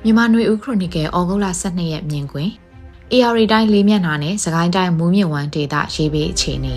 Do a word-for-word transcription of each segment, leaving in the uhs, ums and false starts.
မြန်မာနွေဦးခရိုနီကယ်ဩဂုတ်လဆယ့်နှစ်ရက်မြင်ကွင်း အေ အာ တိုင်းလေးမျက်နှာနဲ့စကိုင်းတိုင်းမူးမြင့်ဝမ်းဒေသရေးပေးအခြေအနေ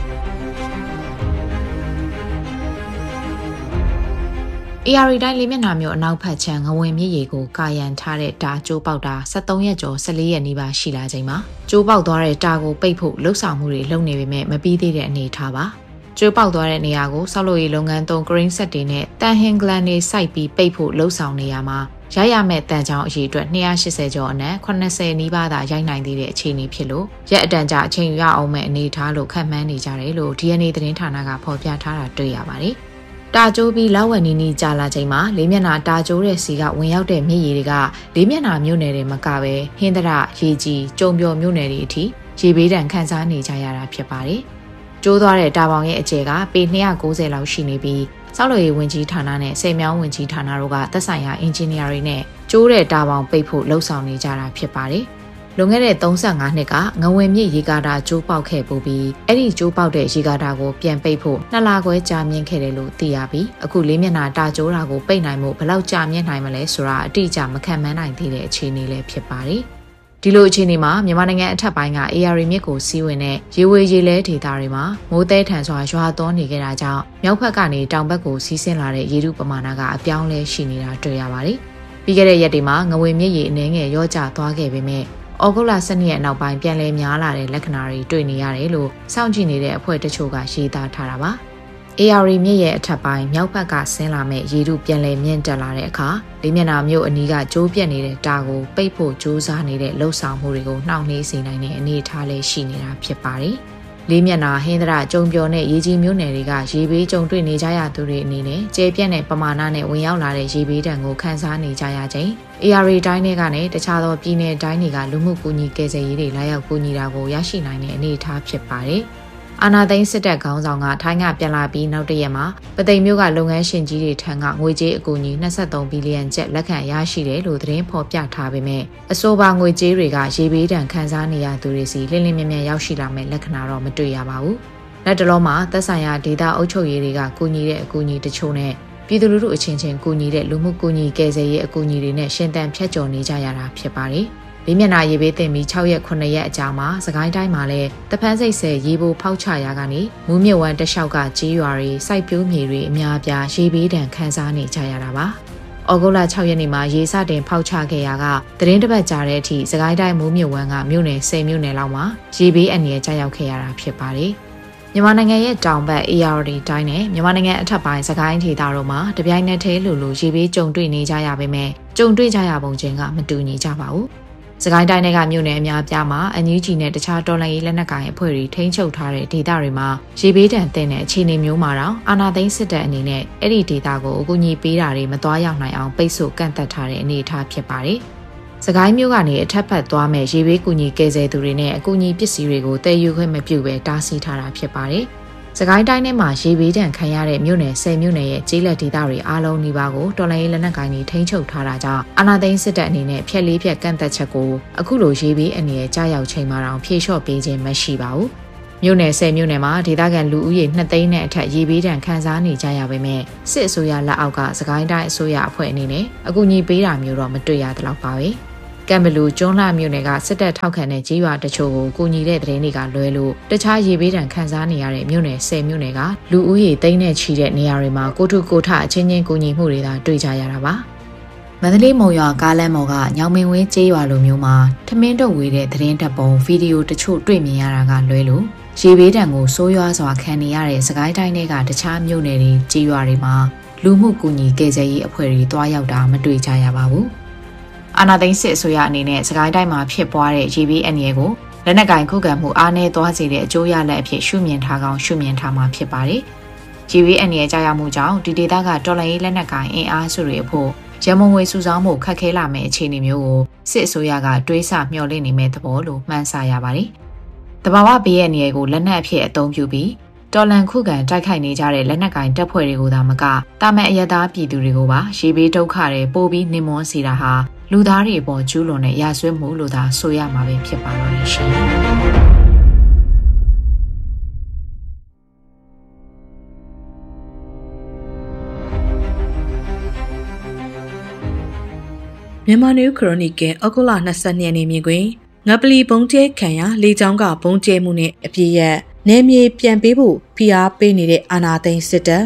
အေ အာ တိုင်းလေးမျက်နှာမြို့အနောက်ဖက်ခြမ်းငဝင်မြစ်ရေကိုကာရန်ထားတဲ့တာကျိုးပေါက်တာ၁၃ရက်ကျော်၁၄ရက်နီးပါးရှိလာချိန်မှာကျိုးပေါက်သွားတဲ့တာကိုပိတ်ဖို့လှုပ်ဆောင်မှုတွေလုပ်နေပေမဲ့မပြီးသေးတဲ့အနေအထားပါကျိုးပေါက်သွားတဲ့နေရာကိုဆောက်လုပ်ရေးလုပ်ငန်းသုံးဂရင်းဆက်တွေနဲ့တန်ဟင်ဂလန်တွေစိုက်ပြီးပိတ်ဖို့လှုပ်ဆောင်နေရမှာရရမဲ့တန်ချောင်းအရေးအတွက်၂၈၀ကျော်အနက်၈၀နီးပါးသာရိုက်နိုင်သေးတဲ့အခြေအနေဖြစ်လို့ရက်အတန်ကြာအချိန်ယူရအောင်မဲ့အနေအထားလို့ခန့်မှန်းနေကြတယ်လို့ ဒီ အန် အေ သတင်းဌာနကဖော်ပြထားတာတွေ့ရပါတယ်။တာကျိုးပြီးလောက်ဝက်နီနီကြာလာချိန်မှာလေးမျက်နှာတာကျိုးတဲ့စီကဝင်ရောက်တဲ့မြစ်ရေတွေကလေးမျက်နှာမြို့နယ်တွေမကပဲဟင်းသရရေကြီးကျုံပျော်မြို့နယ်တွေအထိရေဘေးဒဏ်ခံစားနေကြရတာဖြစ်ပါတယ်။ကျိုးသွားတဲ့တာပေါင်ရဲ့အကျယ်ကပေ၂၉၀လောက်ရှိနေပြီးဆောက်လုပ်ရေးဝန်ကြီးဌာနနဲ့ဆယ်မြောင်းဝန်ကြီးဌာနတို့ကသက်ဆိုင်ရာအင်ဂျင်နီယာတွေနဲ့ကျိုးတဲ့တာပေါင်ပိတ်ဖို့လှုံ့ဆော်နေကြတာဖြစ်ပါတယ်။လွန်ခဲ့တဲ့၃၅နှစ်ကငဝင်မြစ်ရေကာတာကျိုးပေါက်ခဲ့ပူပြီးအဲ့ဒီကျိုးပေါက်တဲ့ရေကာတာကိုပြန်ပိတ်ဖို့နှစ်လခွဲကြာမြင့်ခဲ့တယ်လို့သိရပြီးအခုလေးမျက်နှာတာကျိုးတာကိုပိတ်နိုင်မှုဘယ်လောက်ကြာမြင့်နိုင်မလဲဆိုတာအတိအကျမခံမှန်းနိုင်သေးတဲ့အခြေအနေလည်းဖြစ်ပါတယ်။ဒီလိုအခြေအနေမှာမြန်မာနိုင်ငံအထက်ပိုင်းက အေ အာ မြစ်ကိုစီးဝင်တဲ့ရေဝေရေလဲဒေသတွေမှာမိုးသဲထန်စွာရွာသွန်းနေကြတာကြောင့်မြောက်ဘက်ကနေတောင်ဘက်ကိုစီးဆင်းလာတဲ့ရေထုပမာဏကအပြောင်းလဲရှိနေတာတွေ့ရပါတယ်။ပြီးခဲ့တဲ့ရက်တွေမှာငဝင်မြစ်ရေအနှဲငယ်ရောကျသွားခဲ့ပေမဲ့ဩဂုတ်လ၁၂ရက်နောက်ပိုင်းပြန်လည်များလာတဲ့လက္ခဏာတွေတွေ့နေရတယ်လို့စောင့်ကြည့်နေတဲ့အဖွဲ့တချို့ကရေးသားထားတာပါ။အေ အာ မြစ်ရဲ့အထက်ပိုင်းမြောက်ဘက်ကဆင်းလာမဲ့ရေထုပြန်လည်မြင့်တက်လာတဲ့အခါလေးမျက်နှာမြို့အနီးကကျိုးပြက်နေတဲ့တာကိုပိတ်ဖို့ကြိုးစားနေတဲ့လှုပ်ဆောင်မှုတွေကိုနှောင့်နှေးစေနိုင်တဲ့အနေအထားလေးရှိနေတာဖြစ်ပါတယ်။လေးမျက်နှာဟင်းသရကျုံပျော်နဲ့ရေကြီးမြို့နယ်တွေကရေဘေးကြုံတွေ့နေကြရသူတွေအနေနဲ့ကျေပြန့်တဲ့ပမာဏနဲ့ဝင်ရောက်လာတဲ့ရေဘေးဒဏ်ကိုခံစားနေကြရချိန် အေ အာ တိုင်းတွေကနဲ့တခြားသောပြည်နယ်တိုင်းတွေကလူမှုကူညီကယ်ဆယ်ရေးတွေလာရောက်ကူညီတာကိုရရှိနိုင်တဲ့အနေအထားဖြစ်ပါတယ်။အာနာသိန်းစစ်တပ်ခေါင်းဆောင်ကထိုင်းကပြန်လာပြီးနောက်တရက်မှာပသိမ်မြို့ကလုပ်ငန်းရှင်ကြီးတွေထံကငွေကြေးအကူအညီ၂၃ဘီလီယံကျပ်လက်ခံရရှိတယ်လို့သတင်းဖော်ပြထားပေမဲ့အဆိုပါငွေကြေးတွေကရေဘေးဒဏ်ခံစားနေရသူတွေစီလင်းလင်းမြမြရောက်ရှိလာမဲ့လက္ခဏာတော့မတွေ့ရပါဘူး။လက်တလုံးမှာသက်ဆိုင်ရာဒေသအုပ်ချုပ်ရေးတွေကကူညီတဲ့အကူအညီတချို့နဲ့ပြည်သူလူထုအချင်းချင်းကူညီတဲ့လူမှုကူညီကယ်ဆယ်ရေးအကူအညီတွေနဲ့ရှင်သန်ဖြတ်ကျော်နေကြရတာဖြစ်ပါတယ်။လေးမျက်နှာရေဘေးတင်ပြီး၆ရက်ခုနှစ်ရက်အကြာမှာစကိုင်းတိုင်းမှာလည်းတပန်းစိတ်ဆယ်ရေပိုဖောက်ချရာကနေမူးမြစ်ဝမ်းတလျှောက်ကကြီးရွာတွေစိုက်ပျိုးမြေတွေအများအပြားရေဘေးဒဏ်ခံစားနေကြရတာပါ။ဩဂုတ်လ၆ရက်နေ့မှာရေစတင်ဖောက်ချခဲ့ရာကသတင်းတစ်ပတ်ကြာတဲ့အထိစကိုင်းတိုင်းမူးမြစ်ဝမ်းကမြို့နယ်၁၀မြို့နယ်လောက်မှာရေဘေးအန္တရာယ်ကျရောက်ခဲ့ရတာဖြစ်ပါတယ်။မြန်မာနိုင်ငံရဲ့တောင်ဘက် အေ အာ တိုင်းနဲ့မြန်မာနိုင်ငံအထက်ပိုင်းစကိုင်းဒေသတို့မှာတပြိုင်နက်တည်းလိုလိုရေဘေးကြုံတွေ့နေကြရပေမဲ့ကြုံတွေ့ကြရပုံချင်းကမတူညီကြပါဘူး။စကိုင်းတိုင်းကမြို့နယ်အများအပြားမှာအန်ယူဂျီနဲ့တခြားတော်လှန်ရေးလက်နက်ကိုင်အဖွဲ့တွေထိန်းချုပ်ထားတဲ့ဒေသတွေမှာရေဘေးဒဏ်သင့်တဲ့အခြေအနေမျိုးမှာတော့အာဏာသိမ်းစစ်တပ်အနေနဲ့အဲ့ဒီဒေသကိုအကူအညီပေးတာတွေမသွားရောက်နိုင်အောင်ပိတ်ဆို့ကန့်သတ်ထားတဲ့အနေအထားဖြစ်ပါတယ်။စကိုင်းမြို့ကနေအထက်ဘက်သွားမဲ့ရေဘေးကူညီကယ်ဆယ်သူတွေနဲ့အကူအညီပစ္စည်းတွေကိုတည်ယူခွင့်မပြုဘဲတားဆီးထားတာဖြစ်ပါတယ်။စကိုင်းတိုင်းထဲမှာရေဘေးဒဏ်ခံရတဲ့မြို့နယ်၁၀မြို့နယ်ရဲ့ကျေးလက်ဒေသတွေအားလုံးနီးပါးကိုတော်လှန်ရေးလက်နက်ကိုင်တွေထိန်းချုပ်ထားတာကြောင့်အာဏာသိမ်းစစ်တပ်အနေနဲ့ဖျက်လေးဖျက်ကန့်သက်ချက်ကိုအခုလိုရေဘေးအနေနဲ့ကြားရောက်ချိန်မှာတောင်ဖြေလျှော့ပေးခြင်းမရှိပါဘူး။မြို့နယ်၁၀မြို့နယ်မှာဒေသခံလူဦးရေ၂သိန်းနဲ့အထက်ရေဘေးဒဏ်ခံစားနေကြရပေမဲ့စစ်အစိုးရလက်အောက်ကစကိုင်းတိုင်းအစိုးရအဖွဲ့အနေနဲ့အကူအညီပေးတာမျိုးတော့မတွေ့ရသလောက်ပါပဲ။ကံဘလူကျွန်းလှမြို့နယ်ကစစ်တပ်ထောက်ခံတဲ့ကြီးရွာတချို့ကိုကူညီတဲ့သတင်းတွေကလွဲလို့တခြားရေဘေးဒဏ်ခံစားနေရတဲ့မြို့နယ်၁၀မြို့နယ်ကလူဦးရေသိန်းနဲ့ချီတဲ့နေရာတွေမှာကိုထုကိုထအချင်းချင်းကူညီမှုတွေသာတွေ့ကြရတာပါမန္တလေးမုံရွာကားလမ်းပေါ်ကညောင်မင်းဝင်းကျေးရွာလိုမျိုးမှာထမင်းတုပ်ဝေးတဲ့သတင်းတပ်ပုံဗီဒီယိုတချို့တွေ့မြင်ရတာကလွဲလို့ရေဘေးဒဏ်ကိုဆိုးရွားစွာခံနေရတဲ့စကိုင်းတိုင်းတွေကတခြားမြို့နယ်တွေကျေးရွာတွေမှာလူမှုကူညီကယ်ဆယ်ရေးအဖွဲ့တွေတွားရောက်တာမတွေ့ကြရပါဘူးအာဏာသိမ်းစစ်အစိုးရအနေနဲ့စကိုင်းတိုင်းမှာဖြစ်ပွားတဲ့ရေဘေးအန္တရာယ်ကိုလက်နက်ကင်ခုခံမှုအားနည်းသွားစေတဲ့အကျိုးရလဒ်အဖြစ်ရှုမြင်ထားကောင်းရှုမြင်ထားမှာဖြစ်ပါတယ်။ရေဘေးအန္တရာယ်ကြောက်မှုကြောင့်ဒီဒေသကတော်လှန်ရေးလက်နက်ကင်အင်အားစုတွေအဖို့ရမုံငွေစုဆောင်းမှုခက်ခဲလာမယ့်အခြေအနေမျိုးကိုစစ်အစိုးရကတွေးဆမျှော်လင့်နေမဲ့သဘောလို့မှန်းဆရပါတယ်။တဘာဝဘေးအန္တရာယ်ကိုလက်နက်အဖြစ်အသုံးပြုပြီးတော်လန်ခုခံတိုက်ခိုက်နေကြတဲ့လက်နက်ကင်တပ်ဖွဲ့တွေကိုသာမကတာမန်အရသားပြည်သူတွေကိုပါရေဘေးဒုက္ခတွေပို့ပြီးနှိမ်မွန်းစေတာဟာလူသားတွေပေါ်ကျူးလွန်တဲ့ရာဇဝတ်မှုလို့သာဆိုရမှာပဲဖြစ်ပါတော့ရှင်။မြန်မာနယူးခရိုနီကယ်ဩဂုတ်လ၂၂ရက်နေ့မြင်တွင်ငပလီဘုံကျဲခံရလေကြောင်းကဘုံကျဲမှုနဲ့အပြည့်ရက်နယ်မြေပြန်ပေးဖို့ဖိအားပေးနေတဲ့အာဏာသိမ်းစစ်တပ်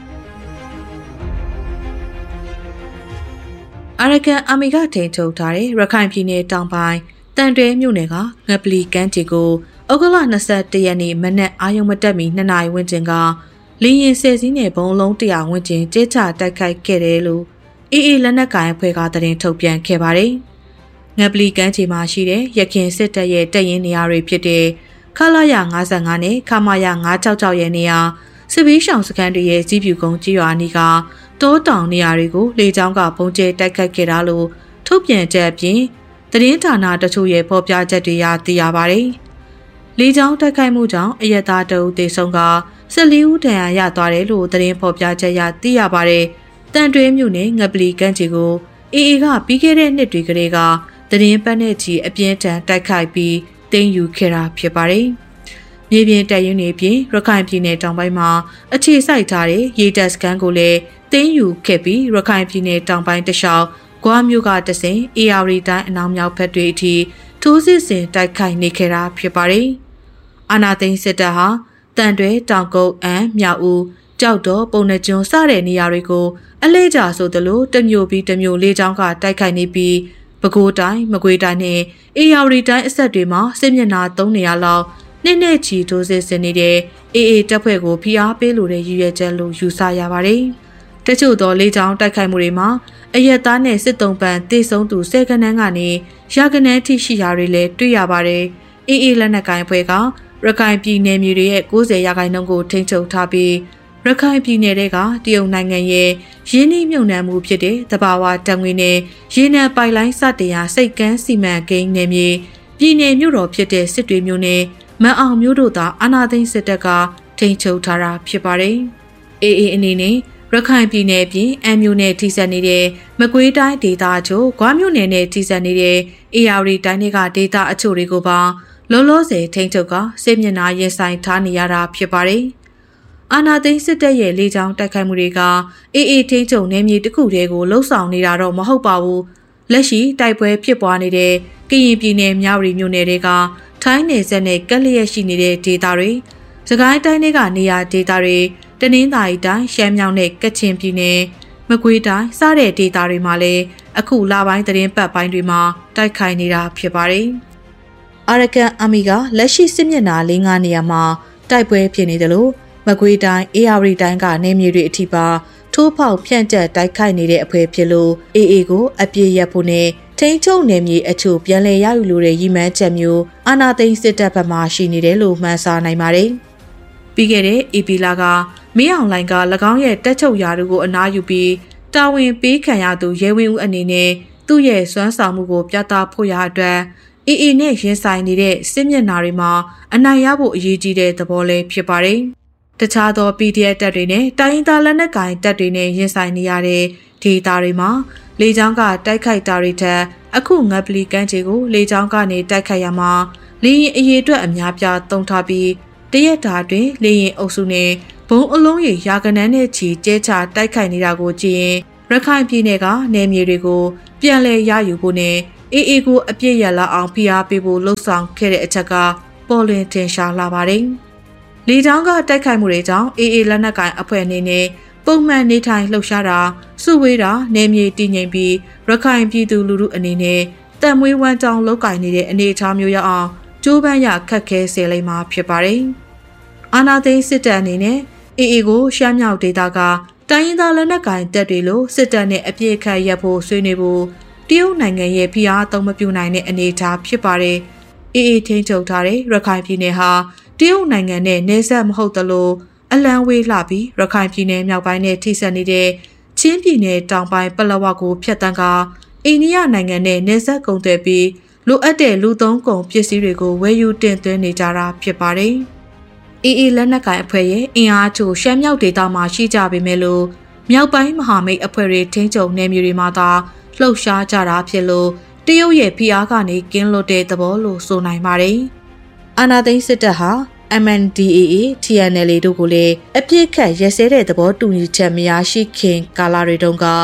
အာရကန်အာမီကထိန်ထုတ်ထားတဲ့ရခိုင်ပြည်နယ်တောင်ပိုင်းတန်တွဲမြို့နယ်ကငပလီကမ်းခြေကိုဩဂုတ်လ၂၁ရက်နေ့မနက်အာရုံမတက်မီနှစ်နာရီဝန်းကျင်ကလေရင်ဆယ်စီးနဲ့ဘုံလုံးတရာဝန်းကျင်ကျဲချတိုက်ခိုက်ခဲ့တယ်လို့အေးအေးလက်နက်ကိုင်အဖွဲ့ကသတင်းထုတ်ပြန်ခဲ့ပါတယ်။ငပလီကမ်းခြေမှာရှိတဲ့ရခင်စစ်တပ်ရဲ့တပ်ရင်းနေရာတွေဖြစ်တဲ့ခလာရ၅၅နဲ့ခမာရ၅၆၆ရဲ့နေရာစစ်ဘေးရှောင်စခန်းတွေရဲ့ကြီးပြူကုန်းကြီးရွာနီးကတောတောင်နေရာတွေကိုလေကြောင်းကပုံကျဲတိုက်ခိုက်ခဲ့တာလို့ထုတ်ပြန်ချက်အပြင်သတင်းဌာနတချို့ရဲ့ဖော်ပြချက်တွေရသိရပါတယ်။လေကြောင်းတိုက်ခိုက်မှုကြောင့်အရက်သားတအုပ်သေဆုံးက၁၄ဦးဒဏ်ရာရသွားတယ်လို့သတင်းဖော်ပြချက်ရသိရပါတယ်။တန်တွဲမြို့နယ်ငပလီကမ်းခြေကိုအေအေကပြီးခဲ့တဲ့နှစ်တွေကလေးကသတင်းပတ်နဲ့ချီအပြင်းထန်တိုက်ခိုက်ပြီးတင်ယူခဲ့တာဖြစ်ပါတယ်။မြေပြင်တပ်ရင်းတွေပြင်ရခိုင်ပြည်နယ်တောင်ပိုင်းမှာအခြေစိုက်ထားတဲ့ရေတပ်စခန်းကိုလည်းတင်ယူခဲ့ပြီးရခိုင်ပြည်နယ်တောင်ပိုင်းတလျှောက်ဂွားမြို့ကတဆင်အေယာရီတိုင်းအနောက်မြောက်ဘက်တွေအထိထိုးစစ်ဆင်တိုက်ခိုက်နေခဲ့တာဖြစ်ပါတယ်။အာနာသိန်းစစ်တပ်ဟာတန်တွဲတောင်ကုန်းအမ်းမြောက်ဦးကြောက်တော်ပုံနှကျွန်းစတဲ့နေရာတွေကိုအလဲကျဆိုသလိုတမျိုးပြီးတမျိုးလေးချောင်းကတိုက်ခိုက်နေပြီးပဲခူးတိုင်းမကွေးတိုင်းနဲ့အေရဝတီတိုင်းအဆက်တွေမှာစစ်မျက်နှာသုံးနေရလောက်နှစ်နဲ့ချီထိုးစစ်ဆင်နေတဲ့အေအေတပ်ဖွဲ့ကိုဖိအားပေးလိုတဲ့ရည်ရွယ်ချက်လို့ယူဆရပါတယ်။တချို့သောလေးချောင်းတိုက်ခိုက်မှုတွေမှာအရက်သားနဲ့စစ်တုံးပန်တေဆုံးသူဆယ်ကနန်းကနေရာကနန်းထိရှိရာတွေလည်းတွေ့ရပါတယ်။အေအေလက်နက်ကိုင်အဖွဲ့ကရခိုင်ပြည်နယ်မြေတွေရဲ့၉၀ရာခိုင်နှုန်းကိုထိန်းချုပ်ထားပြီးရခိုင်ပြည်နယ်ကတရုတ်နိုင်ငံရဲ့ရင်းနှီးမြှုပ်နှံမှုဖြစ်တဲ့သဘာဝဓာတ်ငွေနဲ့ရေနံပိုက်လိုင်းစတင်ရာစိတ်ကမ်းစီမံကိန်းနယ်မြေပြည်နယ်မြို့တော်ဖြစ်တဲ့စစ်တွေမြို့နယ်မန်အောင်မြို့တို့သာအာဏာသိမ်းစစ်တပ်ကထိန်းချုပ်ထားတာဖြစ်ပါတယ်။အေအေအနေနဲ့ရခိုင်ပြည်နယ်ပြင်အမ်းမြို့နယ်ထိစပ်နေတဲ့မကွေးတိုင်းဒေသအချို့၊ဂွားမြို့နယ်နဲ့ထိစပ်နေတဲ့အေရဝတီတိုင်းတွေကဒေသအချို့တွေကိုပါလောလောဆယ်ထိန်းချုပ်ကစစ်မျက်နှာရင်ဆိုင်ထားနေရတာဖြစ်ပါတယ်။အာဏာသိမ်းစစ်တပ်ရဲ့လေကြောင်းတိုက်ခိုက်မှုတွေကအေအေထိန်းချုပ်နယ်မြေတစ်ခုတည်းကိုလှုပ်ဆောင်နေတာတော့မဟုတ်ပါဘူး။လက်ရှိတိုက်ပွဲဖြစ်ပွားနေတဲ့ကရင်ပြည်နယ်မြဝတီမြို့နယ်တွေကထိုင်းနယ်စပ်နဲ့ကပ်လျက်ရှိနေတဲ့ဒေသတွေ၊စကိုင်းတိုင်းတွေကနေရာဒေသတွေတနင်္သာရီတိုင်းရှမ်းမြောက်နဲ့ကချင်ပြည်နယ်မကွေးတိုင်းစတဲ့ဒေသတွေမှာလည်းအခုလပိုင်းသတင်းပတ်ပိုင်းတွေမှာတိုက်ခိုက်နေတာဖြစ်ပါတယ်။အာရကန်အာမီကလက်ရှိစစ်မျက်နှာ၄-၅နေရာမှာတိုက်ပွဲဖြစ်နေတယ်လို့မကွေးတိုင်းအေရဝတီတိုင်းကနေမြေတွေအထိပါထိုးဖောက်ဖြန့်ကျက်တိုက်ခိုက်နေတဲ့အဖွဲ့ဖြစ်လို့အေအေကိုအပြည့်ရဖို့နဲ့ထိန်းချုပ်နယ်မြေအချို့ပြန်လည်ရယူလိုတဲ့ရည်မှန်းချက်မျိုးအာဏာသိမ်းစစ်တပ်ဘက်မှရှိနေတယ်လို့မှန်းဆနိုင်ပါတယ်။ပြီးခဲ့တဲ့အေပီလာကမင်းအောင်လှိုင်က၎င်းရဲ့တက်ချုပ်ရာတို့ကိုအနားယူပြီးတာဝန်ပေးခံရသူရဲဝင်းဦးအနေနဲ့သူ့ရဲ့စွမ်းဆောင်မှုကိုပြသဖို့ရာအတွက်အေအေနဲ့ရင်ဆိုင်နေတဲ့စစ်မျက်နှာတွေမှာအနိုင်ရဖို့အရေးကြီးတဲ့သဘောလေးဖြစ်ပါတယ်။တခြားသော ပီဒီအက်ဖ် တပ်တွေနဲ့တိုင်းရင်းသားလက်နက်ကိုင်တပ်တွေနဲ့ရင်ဆိုင်နေရတဲ့ဒေသတွေမှာလေကြောင်းကတိုက်ခိုက်တာတွေထက်အခုငပလီကမ်းခြေကိုလေကြောင်းကနေတိုက်ခိုက်ရမှာလေရင်အရေးအတွက်အများပြားသုံးထားပြီးတရက်တာတွင်လေရင်အုပ်စုနဲ့ဘုံအလုံးရေရာကနန်းနဲ့ချီကျဲချတိုက်ခိုက်နေတာကိုကြည့်ရင်ရခိုင်ပြည်နယ်ကနယ်မြေတွေကိုပြန်လည်ရယူဖို့နဲ့အေအေကိုအပြည့်ရလာအောင်ဖိအားပေးဖို့လှုံ့ဆော်ခဲ့တဲ့အချက်ကပေါ်လွင်ထင်ရှားလာပါတယ်။လေကြောင်းကတိုက်ခိုက်မှုတွေကြောင့်အေအေလက်နက်ကိုင်အဖွဲ့အနေနဲ့ပုံမှန်နေထိုင်လှုပ်ရှားတာစုဝေးတာနယ်မြေတည်ငြိမ်ပြီးရခိုင်ပြည်သူလူထုအနေနဲ့တန်မွေးဝမ်းကြောင်းလောက်ကင်နေတဲ့အနေအထားမျိုးရအောင်ကြိုးပမ်းရခက်ခဲစေလိမ့်မှာဖြစ်ပါတယ်။အာနာသိန်းစစ်တပ်အနေနဲ့အေအေကိုရှမ်းမြောက်ဒေသကတိုင်းရင်းသားလက်နက်ကိုင်တပ်တွေလိုစစ်တပ်နဲ့အပြည့်ခတ်ရပ်ဖို့ဆွေးနွေးဖို့တရုတ်နိုင်ငံရဲ့ဖိအားသုံးမပြုနိုင်တဲ့အနေအထားဖြစ်ပါတယ်။အေအေထိန်းချုပ်ထားတဲ့ရခိုင်ပြည်နယ်ဟာတရုတ်နိုင်ငံနဲ့နယ်စပ်မဟုတ်သလိုအလံဝေးလှပြီးရခိုင်ပြည်နယ်မြောက်ပိုင်းနဲ့ထိစပ်နေတဲ့ချင်းပြည်နယ်တောင်ပိုင်းပလက်ဝကိုဖျက်ဆီးကအိန္ဒိယနိုင်ငံနဲ့နယ်စပ်ကုန်သွယ်ပြီးလိုအပ်တဲ့လူသုံးကုန်ပစ္စည်းတွေကိုဝယ်ယူတင်သွင်းနေကြတာဖြစ်ပါတယ်။အေအေလက်နက်ကိုင်အဖွဲ့ရဲ့အင်အားချို့ရှမ်းမြောက်ဒေသမှာရှိကြပေမဲ့လို့မြောက်ပိုင်းမဟာမိတ်အဖွဲ့တွေထိန်းချုပ်နယ်မြေတွေမှာသာလှုပ်ရှားကြတာဖြစ်လို့တရုတ်ရဲ့ဖိအားကနေကင်းလွတ်တဲ့သဘောလို့ဆိုနိုင်ပါတယ်။အာဏာသိမ်းစစ်တပ်ဟာ အမ် အန် ဒီ အေ အေ တီ အန် အယ် အေ တို့ကိုလည်းအပြစ်ခတ်ရက်စဲတဲ့သဘောတူညီချက်မရရှိခင်ကာလတွေတုန်းက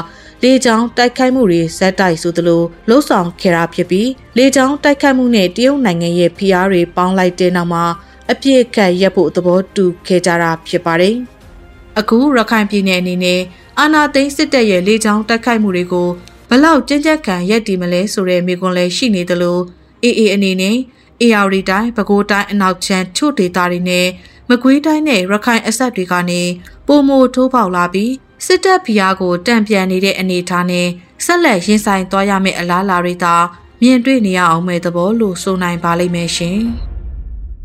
လေကြောင်းတိုက်ခိုက်မှုတွေဇက်တိုက်ဆိုသလိုလှုပ်ဆောင်ခဲ့တာဖြစ်ပြီးလေကြောင်းတိုက်ခိုက်မှုနဲ့တရုတ်နိုင်ငံရဲ့ဖိအားတွေပေါင်းလိုက်တဲ့နောက်မှာအပြစ်ခတ်ရပ်ဖို့သဘောတူခဲ့ကြတာဖြစ်ပါတယ်။အခုရခိုင်ပြည်နယ်အနေနဲ့အာဏာသိမ်းစစ်တပ်ရဲ့လေကြောင်းတိုက်ခိုက်မှုတွေကိုဘလောက်ကြမ်းကြမ်းခံရပ်တည်မလဲဆိုတဲ့မေးခွန်းလည်းရှိနေသလိုအေးအေးအနေနဲ့အေရဝတီတိုင်းပဲခူးတိုင်းအနောက်ချမ်းချို့ဒေသတွေနဲ့မကွေးတိုင်းနဲ့ရခိုင်အစပ်တွေကနေပုံမထိုးပေါက်လာပြီးစစ်တပ်ဖိအားကိုတံပြန်နေတဲ့အနေအထားနဲ့ဆက်လက်ရင်ဆိုင်သွားရမယ့်အလားအလာတွေသာမြင်တွေ့နေရအောင်မဲ့သဘောလို့ဆိုနိုင်ပါလိမ့်မယ်ရှင်။